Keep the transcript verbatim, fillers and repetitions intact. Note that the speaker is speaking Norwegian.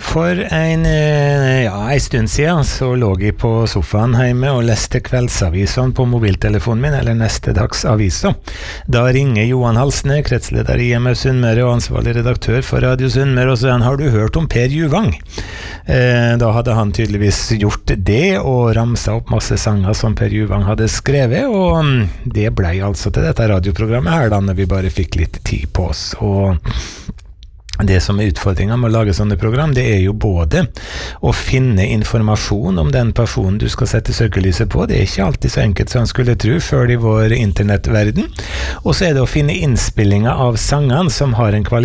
For en, ja, en stund siden så lå jeg på sofaen hjemme og leste kveldsavisen på mobiltelefonen min, eller neste dags aviser. Da ringer Johan Halsne, kretsleder i M F Sunnmøre og ansvarlig redaktør for Radio Sunnmøre, og så han, har du hørt om Per Juvang? Eh, da hadde han tydeligvis gjort det, og ramset opp masse sanger som Per Juvang hadde skrevet, og det ble altså til dette radioprogrammet her da, når vi bare fikk litt tid på oss. Og det som er utfordringen med å lage sånne program, det er jo både å finne informasjon om den personen du skal sette søkelyset på. Det er ikke alltid så enkelt som man skulle tro før i vår internettverden. Og så er det å finne innspillinger av sangene som har en kvalitet